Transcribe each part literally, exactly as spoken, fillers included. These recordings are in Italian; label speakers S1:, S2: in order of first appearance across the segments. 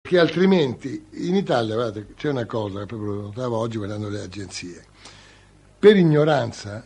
S1: che altrimenti in Italia, guardate, c'è una cosa che proprio lo notavo oggi guardando le agenzie, per ignoranza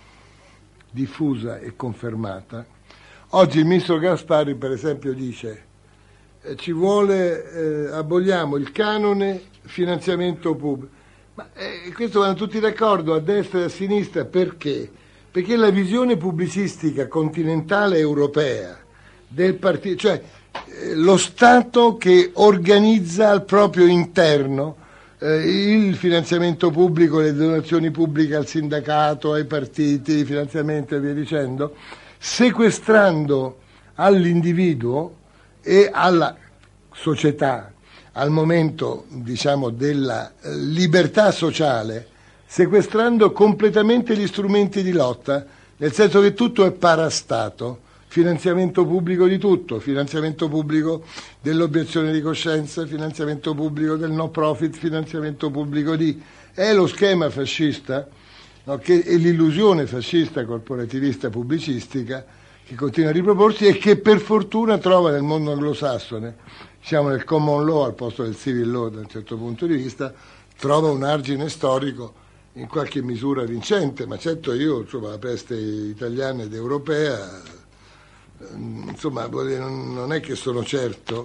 S1: diffusa e confermata, oggi il ministro Gasparri per esempio dice eh, ci vuole, eh, aboliamo il canone finanziamento pubblico, ma eh, questo vanno tutti d'accordo a destra e a sinistra, perché? Perché la visione pubblicistica continentale europea del partito, cioè eh, lo Stato che organizza al proprio interno eh, il finanziamento pubblico, le donazioni pubbliche al sindacato, ai partiti, il finanziamento e via dicendo, sequestrando all'individuo e alla società, al momento diciamo della eh, libertà sociale, sequestrando completamente gli strumenti di lotta, nel senso che tutto è parastato, finanziamento pubblico di tutto, finanziamento pubblico dell'obiezione di coscienza, finanziamento pubblico del no profit, finanziamento pubblico di... È lo schema fascista, no, che è l'illusione fascista corporativista pubblicistica che continua a riproporsi e che per fortuna trova nel mondo anglosassone, siamo nel common law al posto del civil law da un certo punto di vista, trova un argine storico in qualche misura vincente, ma certo io, insomma, la peste italiana ed europea, insomma, non è che sono certo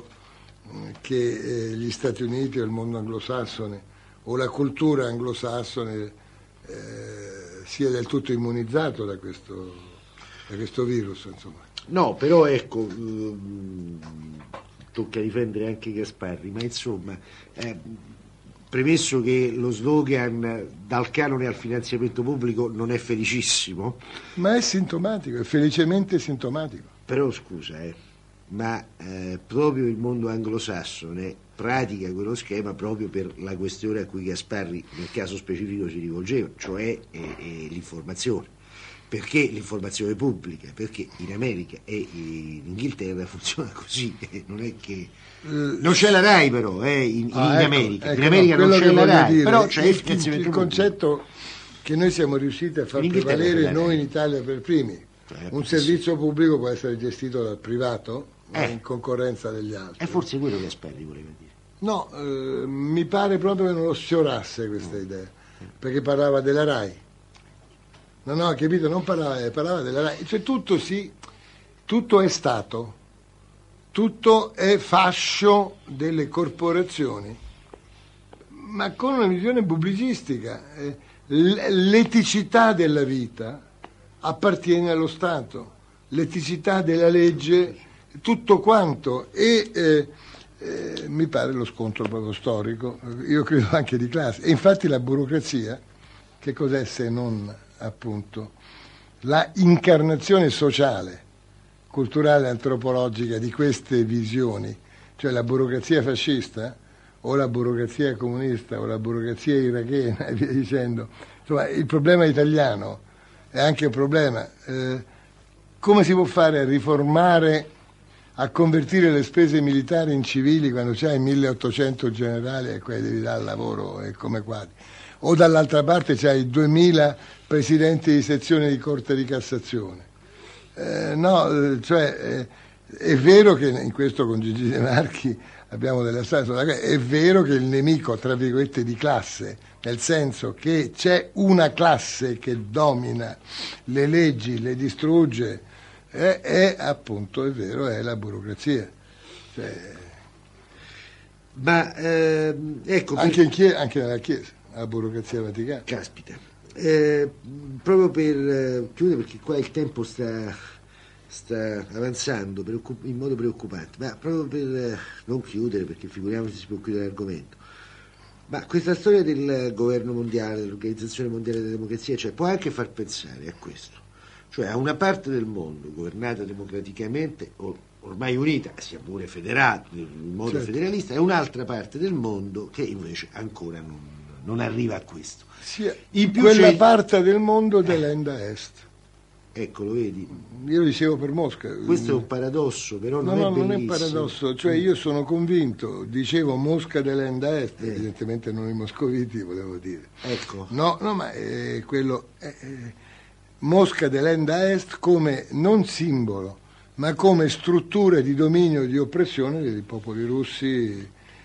S1: che gli Stati Uniti o il mondo anglosassone o la cultura anglosassone eh, sia del tutto immunizzato da questo, da questo virus, insomma.
S2: No, però ecco, ehm, tocca difendere anche Gasparri, ma insomma... Eh, premesso che lo slogan dal canone al finanziamento pubblico non è felicissimo,
S1: ma è sintomatico, è felicemente sintomatico.
S2: Però scusa, eh, ma eh, proprio il mondo anglosassone pratica quello schema proprio per la questione a cui Gasparri nel caso specifico si rivolgeva, cioè eh, eh, l'informazione. Perché l'informazione pubblica? Perché in America e in Inghilterra funziona così, non è che... Non c'è la RAI però, eh, in,
S1: ah,
S2: in
S1: ecco,
S2: America,
S1: ecco,
S2: in America
S1: no,
S2: non c'è la RAI,
S1: dire,
S2: però c'è
S1: il,
S2: il,
S1: il, il concetto che noi siamo riusciti a far prevalere noi in Italia per primi. Eh, un servizio sì. pubblico può essere gestito dal privato, eh. in concorrenza degli altri.
S2: È forse quello che Gasparri voleva dire.
S1: No, eh, mi pare proprio che non lo sfiorasse questa no. idea, perché parlava della RAI. No, no, capito, non parlava, parlava della RAI. Cioè tutto sì, tutto è Stato, tutto è fascio delle corporazioni, ma con una visione pubblicistica. L'eticità della vita appartiene allo Stato, l'eticità della legge, tutto quanto, e eh, eh, mi pare lo scontro proprio storico, io credo anche di classe. E infatti la burocrazia, che cos'è se non appunto la incarnazione sociale, culturale, antropologica di queste visioni, cioè la burocrazia fascista o la burocrazia comunista o la burocrazia irachena e via dicendo. Insomma, il problema italiano è anche un problema, eh, come si può fare a riformare, a convertire le spese militari in civili quando c'hai milleottocento generali e quelli devi dare lavoro e come quadri, o dall'altra parte c'hai duemila presidenti di sezione di Corte di Cassazione. Eh, no, cioè eh, è vero che in questo con Gigi De Marchi abbiamo delle strade, è vero che il nemico tra virgolette di classe, nel senso che c'è una classe che domina le leggi, le distrugge, è, è appunto, è vero, è la burocrazia. Cioè,
S2: ma ehm, ecco
S1: anche, in chiesa, anche nella Chiesa, la burocrazia vaticana.
S2: Caspita. Eh, proprio per eh, chiudere, perché qua il tempo sta, sta avanzando preoccup- in modo preoccupante, ma proprio per eh, non chiudere, perché figuriamoci si può chiudere l'argomento, ma questa storia del governo mondiale, dell'Organizzazione Mondiale della Democrazia, cioè, può anche far pensare a questo, cioè a una parte del mondo governata democraticamente o ormai unita, sia pure federata in modo certo. federalista, e un'altra parte del mondo che invece ancora non, non arriva a questo.
S1: Sia in più quella c'è... parte del mondo
S2: eh.
S1: dell'Enda Est.
S2: Ecco, lo vedi?
S1: Io lo dicevo per Mosca.
S2: Questo è un paradosso, però non
S1: no,
S2: è
S1: no,
S2: bellissimo.
S1: non è un paradosso, cioè io sono convinto, dicevo Mosca dell'Enda Est, eh. evidentemente non i moscoviti, volevo dire.
S2: Ecco.
S1: No, no, ma è quello... È, è, Mosca dell'Enda Est come non simbolo, ma come struttura di dominio e di oppressione dei popoli russi